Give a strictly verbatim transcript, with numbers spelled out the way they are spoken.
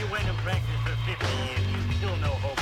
went and practiced for fifty years. You still no hope.